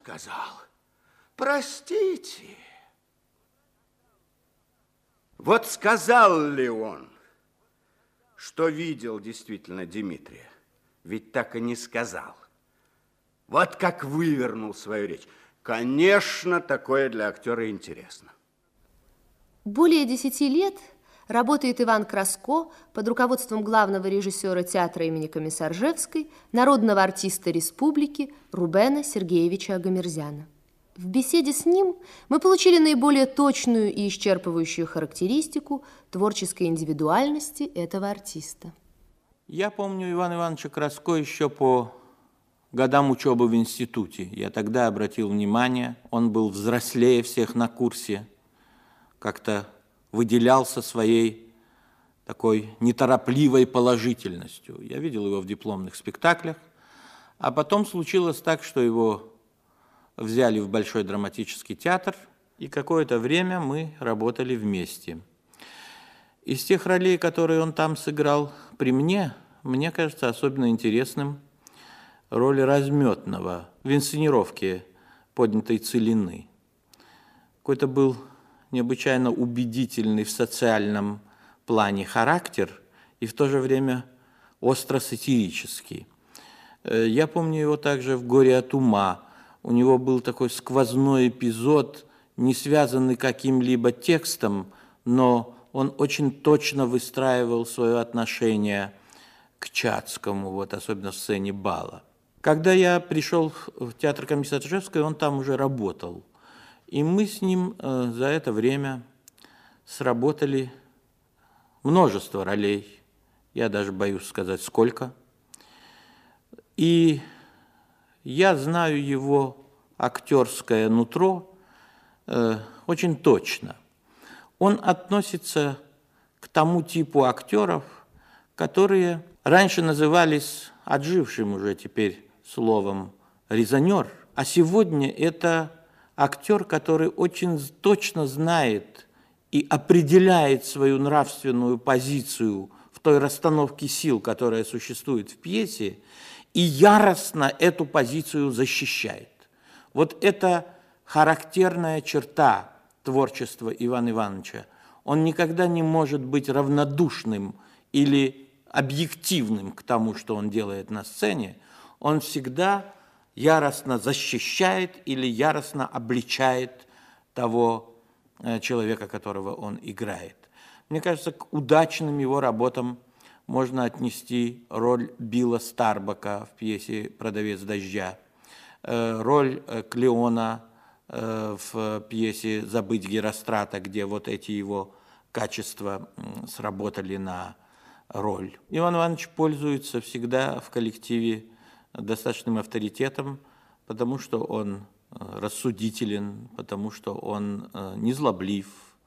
сказал. Простите. Вот сказал ли он, что видел действительно Дмитрия? Ведь так и не сказал. Вот как вывернул свою речь. Конечно, такое для актера интересно. Более 10 лет работает Иван Краско под руководством главного режиссера театра имени Комиссаржевской, народного артиста республики Рубена Сергеевича Агамерзяна. В беседе с ним мы получили наиболее точную и исчерпывающую характеристику творческой индивидуальности этого артиста. Я помню Ивана Ивановича Краско еще по годам учебы в институте. Я тогда обратил внимание, он был взрослее всех на курсе, как-то выделялся своей такой неторопливой положительностью. Я видел его в дипломных спектаклях, а потом случилось так, что его взяли в Большой драматический театр, и какое-то время мы работали вместе. Из тех ролей, которые он там сыграл при мне кажется особенно интересным роль Разметного в инсценировке «Поднятой целины». Какой-то был необычайно убедительный в социальном плане характер и в то же время остро-сатирический. Я помню его также в «Горе от ума». У него был такой сквозной эпизод, не связанный каким-либо текстом, но он очень точно выстраивал свое отношение к Чацкому, вот, особенно в сцене бала. Когда я пришел в театр Комиссаржевской, он там уже работал. И мы с ним за это время сработали множество ролей. Я даже боюсь сказать, сколько. И я знаю его актерское нутро очень точно. Он относится к тому типу актеров, которые раньше назывались отжившим уже теперь словом резонер, а сегодня это актер, который очень точно знает и определяет свою нравственную позицию в той расстановке сил, которая существует в пьесе, и яростно эту позицию защищает. Вот это характерная черта творчества Ивана Ивановича. Он никогда не может быть равнодушным или объективным к тому, что он делает на сцене. Он всегда яростно защищает или яростно обличает того человека, которого он играет. Мне кажется, к удачным его работам можно отнести роль Билла Старбака в пьесе «Продавец дождя», роль Клеона в пьесе «Забыть Герострата», где вот эти его качества сработали на роль. Иван Иванович пользуется всегда в коллективе достаточным авторитетом, потому что он рассудителен, потому что он незлоблив.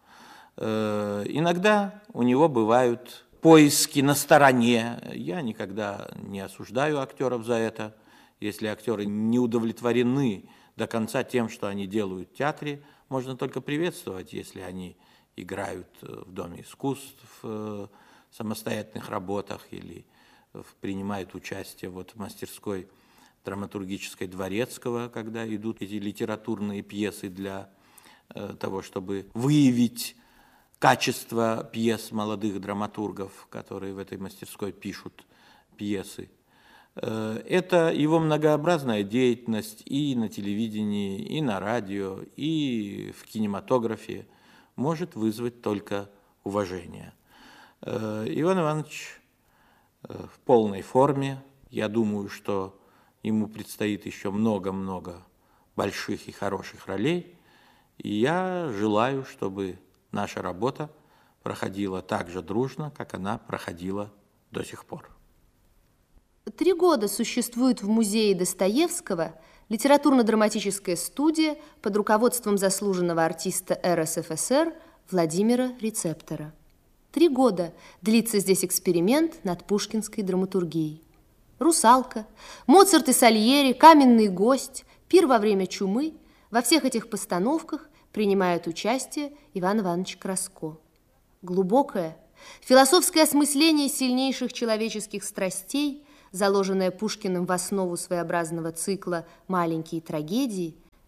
Иногда у него бывают поиски на стороне. Я никогда не осуждаю актеров за это. Если актеры не удовлетворены до конца тем, что они делают в театре, можно только приветствовать, если они играют в Доме искусств, в самостоятельных работах или принимают участие вот в мастерской драматургической Дворецкого, когда идут эти литературные пьесы для того, чтобы выявить качество пьес молодых драматургов, которые в этой мастерской пишут пьесы. Это его многообразная деятельность и на телевидении, и на радио, и в кинематографе может вызвать только уважение. Иван Иванович в полной форме. Я думаю, что ему предстоит еще много-много больших и хороших ролей. И я желаю, чтобы наша работа проходила так же дружно, как она проходила до сих пор. 3 года существует в музее Достоевского литературно-драматическая студия под руководством заслуженного артиста РСФСР Владимира Рецептора. 3 года длится здесь эксперимент над пушкинской драматургией. «Русалка», «Моцарт и Сальери», «Каменный гость», «Пир во время чумы» – во всех этих постановках принимает участие Иван Иванович Краско. Глубокое, философское осмысление сильнейших человеческих страстей, заложенное Пушкиным в основу своеобразного цикла «Маленькие трагедии»,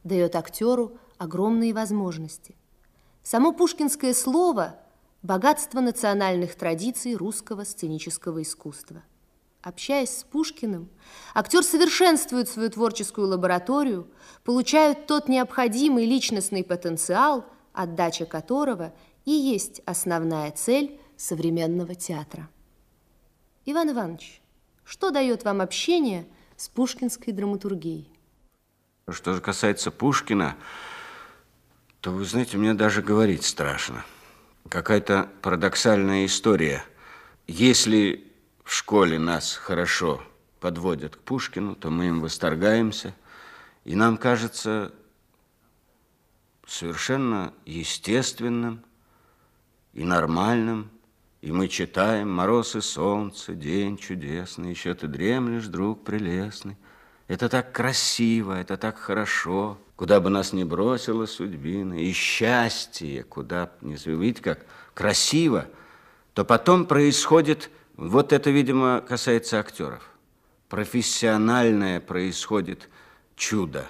дает актеру огромные возможности. Само пушкинское слово – богатство национальных традиций русского сценического искусства. Общаясь с Пушкиным, актер совершенствует свою творческую лабораторию, получает тот необходимый личностный потенциал, отдача которого и есть основная цель современного театра. Иван Иванович, что дает вам общение с пушкинской драматургией? Что же касается Пушкина, то, вы знаете, мне даже говорить страшно. Какая-то парадоксальная история. Если в школе нас хорошо подводят к Пушкину, то мы им восторгаемся, и нам кажется совершенно естественным и нормальным, и мы читаем «Мороз и солнце, день чудесный, еще ты дремлешь, друг прелестный». Это так красиво, это так хорошо, куда бы нас ни бросила судьбина, и счастье, куда бы ни... Видите, как красиво, то потом происходит, вот это, видимо, касается актеров, профессиональное происходит чудо.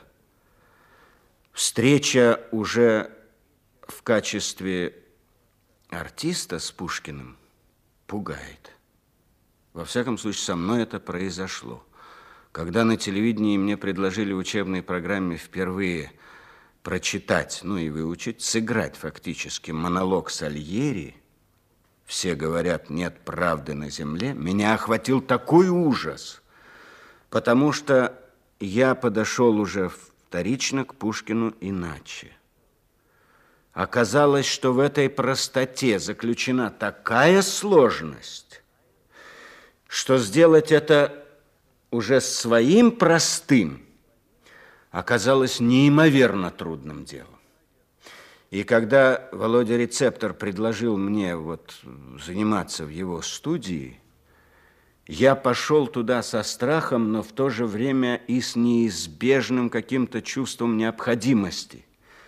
Встреча уже в качестве артиста с Пушкиным пугает. Во всяком случае, со мной это произошло. Когда на телевидении мне предложили в учебной программе впервые прочитать, ну и выучить, сыграть фактически монолог Сальери, все говорят, нет правды на земле, меня охватил такой ужас, потому что я подошел уже вторично к Пушкину иначе. Оказалось, что в этой простоте заключена такая сложность, что сделать это уже своим простым оказалось неимоверно трудным делом. И когда Володя Рецептор предложил мне вот заниматься в его студии, я пошел туда со страхом, но в то же время и с неизбежным каким-то чувством необходимости.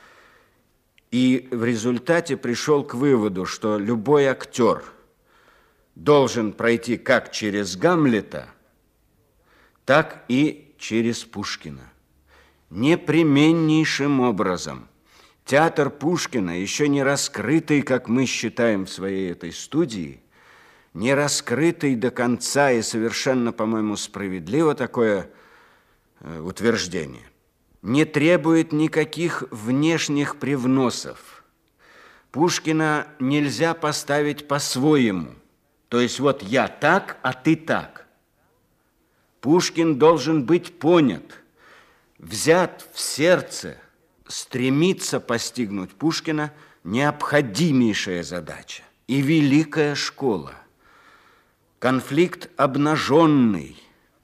И в результате пришел к выводу, что любой актер должен пройти как через Гамлета, так и через Пушкина. Непременнейшим образом. Театр Пушкина, еще не раскрытый, как мы считаем в своей этой студии, не раскрытый до конца и совершенно, по-моему, справедливо такое утверждение, не требует никаких внешних привносов. Пушкина нельзя поставить по-своему. То есть вот я так, а ты так. Пушкин должен быть понят, взят в сердце. Стремиться постигнуть Пушкина – необходимейшая задача и великая школа. Конфликт обнаженный.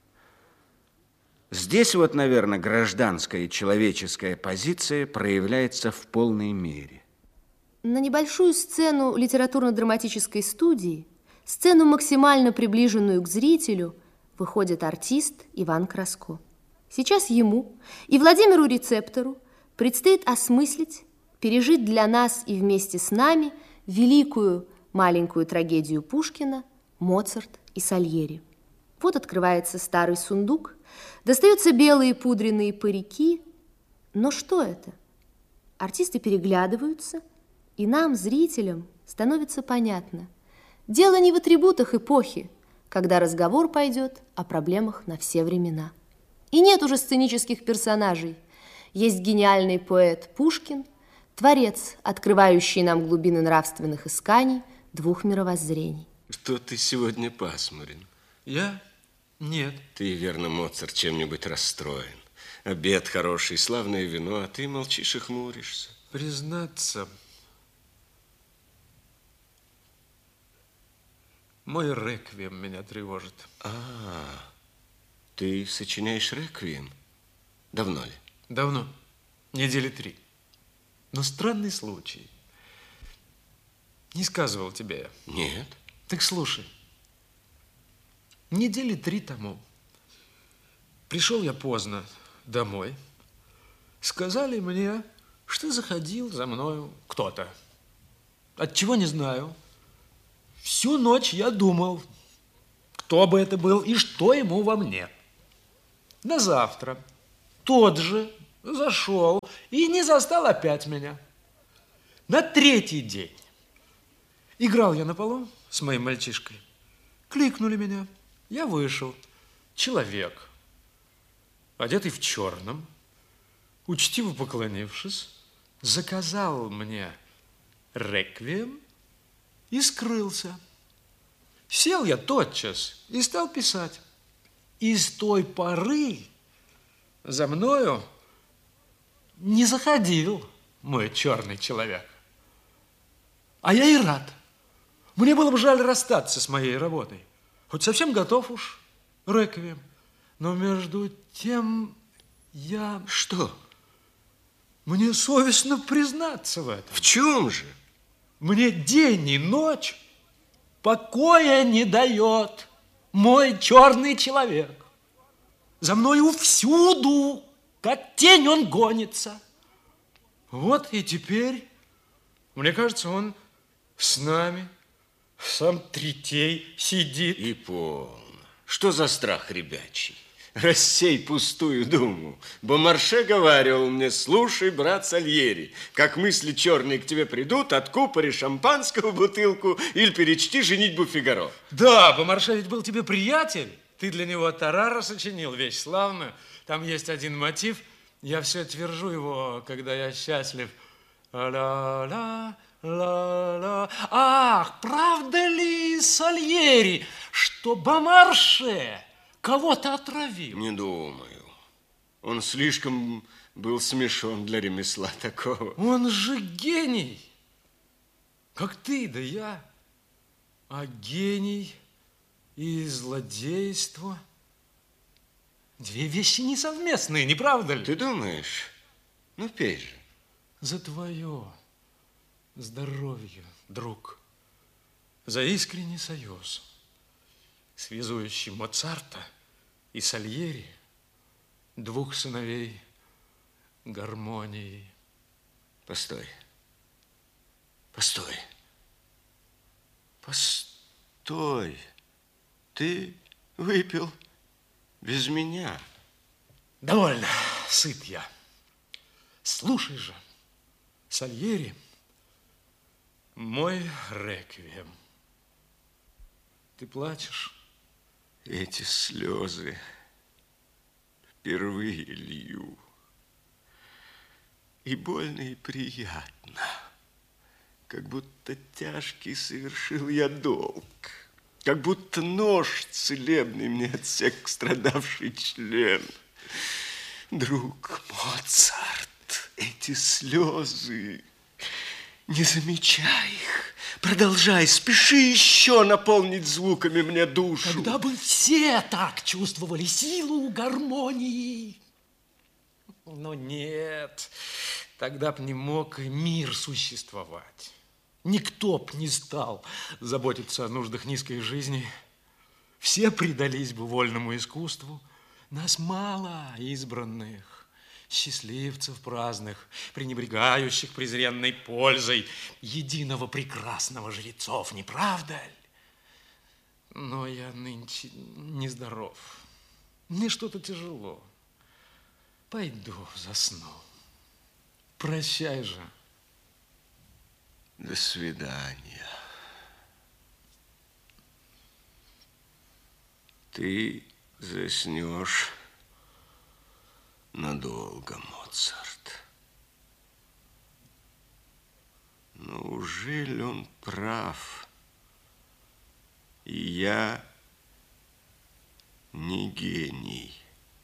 Здесь вот, наверное, гражданская и человеческая позиция проявляется в полной мере. На небольшую сцену литературно-драматической студии, сцену, максимально приближенную к зрителю, выходит артист Иван Краско. Сейчас ему и Владимиру Рецептору предстоит осмыслить, пережить для нас и вместе с нами великую маленькую трагедию Пушкина «Моцарт и Сальери». Вот открывается старый сундук, достаются белые пудренные парики. Но что это? Артисты переглядываются, и нам, зрителям, становится понятно. Дело не в атрибутах эпохи, когда разговор пойдет о проблемах на все времена. И нет уже сценических персонажей. Есть гениальный поэт Пушкин, творец, открывающий нам глубины нравственных исканий двух мировоззрений. Что ты сегодня пасмурен? Я? Нет. Ты, верно, Моцарт, чем-нибудь расстроен. Обед хороший, славное вино, а ты молчишь и хмуришься. Признаться, мой реквием меня тревожит. Ты сочиняешь реквием? Давно ли? Давно. Недели 3. Но странный случай. Не сказывал тебе я. Нет. Так слушай. Недели 3 тому пришел я поздно домой. Сказали мне, что заходил за мною кто-то. Отчего не знаю. Всю ночь я думал, кто бы это был и что ему во мне. На завтра тот же Зашел и не застал опять меня. На третий день играл я на полу с моим мальчишкой. Кликнули меня. Я вышел. Человек, одетый в черном, учтиво поклонившись, заказал мне реквием и скрылся. Сел я тотчас и стал писать. И с той поры за мною не заходил мой черный человек. А я и рад. Мне было бы жаль расстаться с моей работой. Хоть совсем готов уж реквием. Но между тем я... Что? Мне совестно признаться в этом. В чем же? Мне день и ночь покоя не дает мой черный человек. За мною всюду, как тень, он гонится. Вот и теперь, мне кажется, он с нами, сам Третей, сидит. И полно. Что за страх ребячий? Рассей пустую думу. Бомарше говаривал мне: слушай, брат Сальери, как мысли черные к тебе придут, откупори шампанского бутылку или перечти «Женитьбу Фигаро». Да, Бомарше ведь был тебе приятель. Ты для него Тарара сочинил, вещь славную. Там есть один мотив. Я все твержу его, когда я счастлив. Ла-ла, ла-ла. Ах, правда ли, Сальери, что Бомарше кого-то отравил? Не думаю. Он слишком был смешон для ремесла такого. Он же гений, как ты да я. А гений и злодейство – две вещи несовместные, не правда ли? Ты думаешь? Ну, пей же. За твое здоровье, друг, за искренний союз, связующий Моцарта и Сальери, двух сыновей гармонии. Постой. Постой. Постой. Ты выпил без меня. Довольно, сыт я. Слушай же, Сальери, мой реквием. Ты плачешь? Эти слезы впервые лью. И больно, и приятно. Как будто тяжкий совершил я долг. Как будто нож целебный мне отсек страдавший член. Друг Моцарт, эти слезы, не замечай их. Продолжай, спеши еще наполнить звуками мне душу. Когда бы все так чувствовали силу гармонии. Но нет, тогда б не мог и мир существовать. Никто б не стал заботиться о нуждах низкой жизни. Все предались бы вольному искусству. Нас мало избранных, счастливцев праздных, пренебрегающих презренной пользой единого прекрасного жрецов, не правда ли? Но я нынче нездоров. Мне что-то тяжело. Пойду засну. Прощай же. До свидания. Ты заснешь надолго, Моцарт. Но ужели он прав? И я не гений.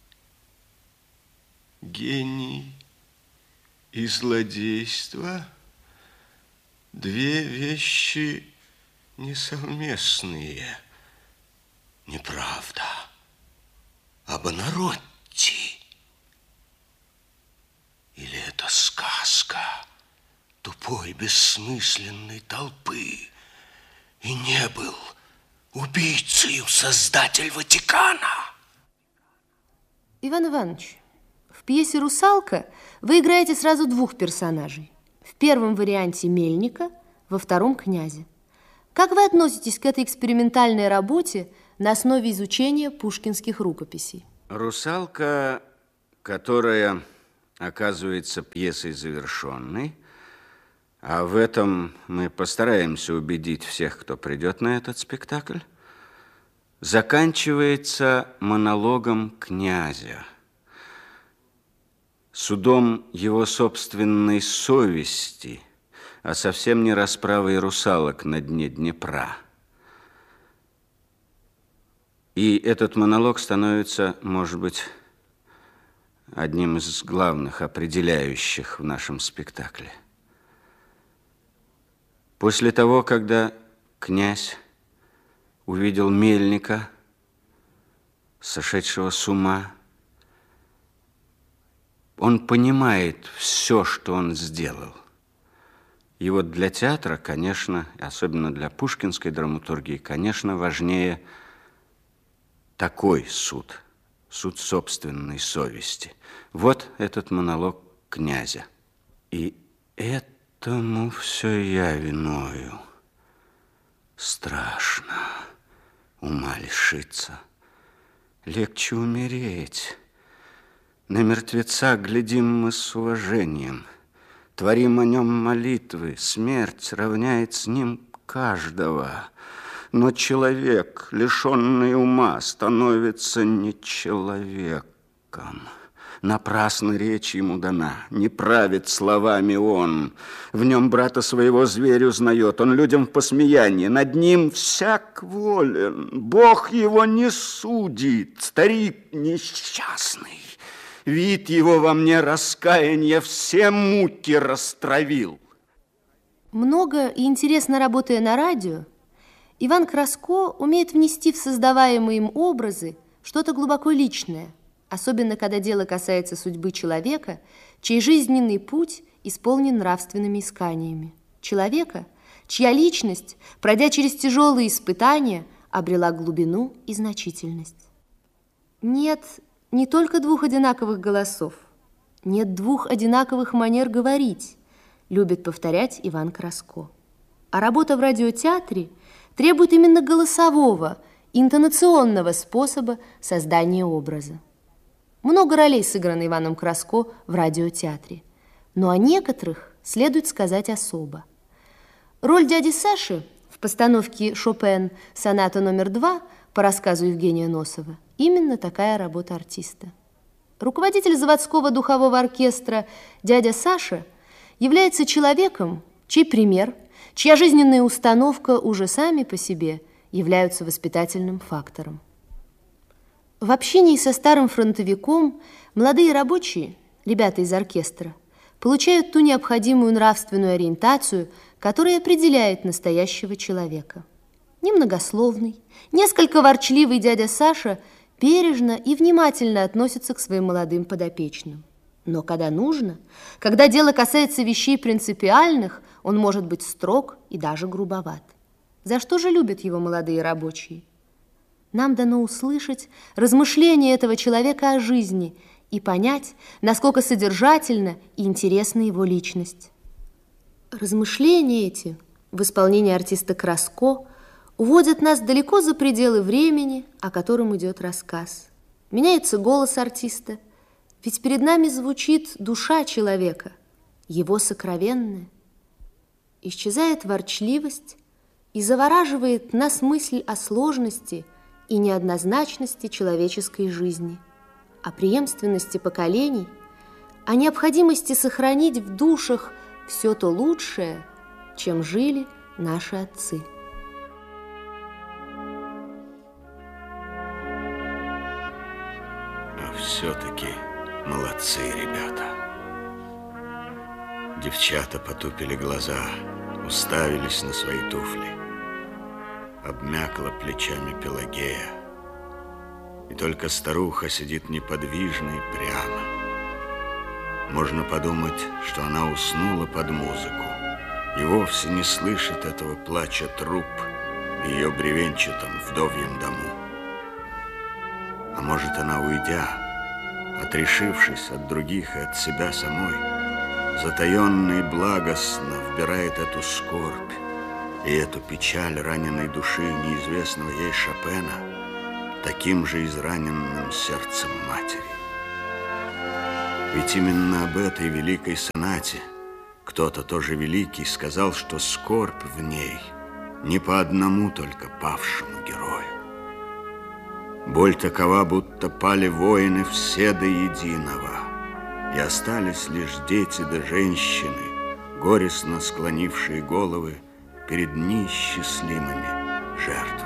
Гений и злодейство – две вещи несовместные. Неправда. Бонаротти. Или это сказка тупой, бессмысленной толпы? И не был убийцею создатель Ватикана? Иван Иванович, в пьесе «Русалка» вы играете сразу двух персонажей. В первом варианте Мельника, во втором князя. Как вы относитесь к этой экспериментальной работе на основе изучения пушкинских рукописей? «Русалка», которая оказывается пьесой завершенной, а в этом мы постараемся убедить всех, кто придет на этот спектакль, заканчивается монологом князя, судом его собственной совести, а совсем не расправой русалок на дне Днепра. И этот монолог становится, может быть, одним из главных, определяющих в нашем спектакле. После того, когда князь увидел мельника, сошедшего с ума, он понимает все, что он сделал. И вот для театра, конечно, особенно для пушкинской драматургии, конечно, важнее такой суд, суд собственной совести. Вот этот монолог князя. И этому все я виною. Страшно ума лишиться. Легче умереть. На мертвеца глядим мы с уважением. Творим о нем молитвы. Смерть равняет с ним каждого. Но человек, лишенный ума, становится не человеком. Напрасно речь ему дана, не правит словами он. В нем брата своего зверь узнает, он людям в посмеяние. Над ним всяк волен, Бог его не судит, старик несчастный. Вид его во мне раскаяния все муки растравил. Много и интересно работая на радио, Иван Краско умеет внести в создаваемые им образы что-то глубоко личное, особенно когда дело касается судьбы человека, чей жизненный путь исполнен нравственными исканиями. Человека, чья личность, пройдя через тяжелые испытания, обрела глубину и значительность. Нет не только двух одинаковых голосов, нет двух одинаковых манер говорить, любит повторять Иван Краско. А работа в радиотеатре требует именно голосового, интонационного способа создания образа. Много ролей сыграно Иваном Краско в радиотеатре, но о некоторых следует сказать особо. Роль дяди Саши в постановке Шопен «Соната номер 2» по рассказу Евгения Носова именно такая работа артиста. Руководитель заводского духового оркестра дядя Саша является человеком, чей пример, чья жизненная установка уже сами по себе являются воспитательным фактором. В общении со старым фронтовиком молодые рабочие, ребята из оркестра, получают ту необходимую нравственную ориентацию, которая определяет настоящего человека. Немногословный, несколько ворчливый дядя Саша бережно и внимательно относится к своим молодым подопечным. Но когда нужно, когда дело касается вещей принципиальных, он может быть строг и даже грубоват. За что же любят его молодые рабочие? Нам дано услышать размышления этого человека о жизни и понять, насколько содержательна и интересна его личность. Размышления эти в исполнении артиста Краско уводят нас далеко за пределы времени, о котором идет рассказ. Меняется голос артиста, ведь перед нами звучит душа человека, его сокровенная. Исчезает ворчливость и завораживает нас мысль о сложности и неоднозначности человеческой жизни, о преемственности поколений, о необходимости сохранить в душах все то лучшее, чем жили наши отцы. А все-таки молодцы ребята. Девчата потупили глаза, уставились на свои туфли. Обмякла плечами Пелагея. И только старуха сидит неподвижно и прямо. Можно подумать, что она уснула под музыку и вовсе не слышит этого плача труп в ее бревенчатом вдовьем дому. А может, она, уйдя, отрешившись от других и от себя самой, затаенно и благостно вбирает эту скорбь и эту печаль раненой души неизвестного ей Шопена таким же израненным сердцем матери. Ведь именно об этой великой сонате кто-то тоже великий сказал, что скорбь в ней не по одному только павшему герою. Боль такова, будто пали воины все до единого, и остались лишь дети да женщины, горестно склонившие головы перед неисчислимыми жертвами.